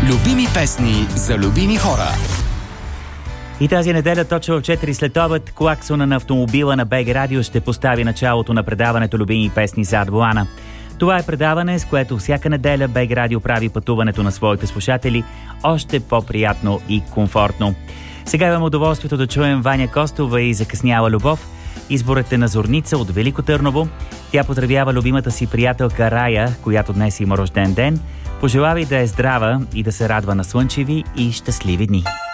Любими песни за любими хора. И тази неделя точно в 4 след обед клаксона на автомобила на БГ Радио ще постави началото на предаването Любими песни зад волана. Това е предаване, с което всяка неделя БГ Радио прави пътуването на своите слушатели още по-приятно и комфортно. Сега имам удоволствието да чуем Ваня Костова и Закъсняла любов. Изборът е на Зорница от Велико Търново. Тя поздравява любимата си приятелка Рая, която днес има рожден ден. Пожелава и да е здрава и да се радва на слънчеви и щастливи дни.